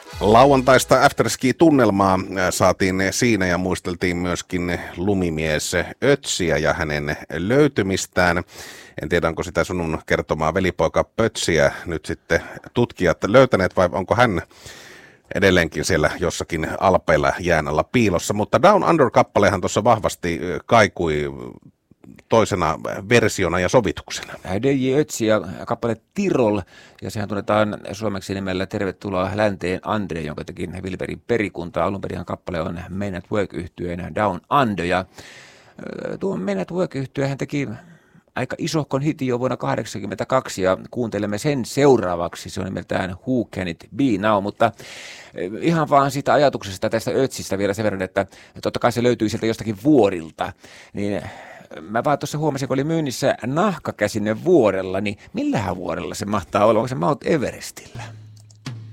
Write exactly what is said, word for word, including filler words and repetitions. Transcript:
Lauantaista afterski-tunnelmaa saatiin siinä ja muisteltiin myöskin lumimies Ötsiä ja hänen löytymistään. En tiedä, onko sitä sunun kertomaa velipoika Pötsiä nyt sitten tutkijat löytäneet vai onko hän edelleenkin siellä jossakin alpeilla jään alla piilossa. Mutta Down Under-kappalehan tuossa vahvasti kaikui toisena versiona ja sovituksena. D J Ötzi ja kappale Tirol, ja sehän tunnetaan suomeksi nimellä Tervetuloa länteen Andre, jonka teki Wilberin perikunta. Alun perin kappale on Men at Work-yhtyeen Down Under, ja tuo Men at Work-yhtye hän teki aika isohkon hitin jo vuonna tuhatyhdeksänsataakahdeksankymmentäkaksi, ja kuuntelemme sen seuraavaksi. Se on nimeltään Who Can It Be Now, mutta ihan vaan siitä ajatuksesta tästä Ötsistä vielä sen verran, että totta kai se löytyy sieltä jostakin vuorilta, niin mä vaan tuossa huomasin, kun oli myynnissä nahkakäsine vuorella, niin millähän vuorella se mahtaa olla? Onko se Mount Everestillä?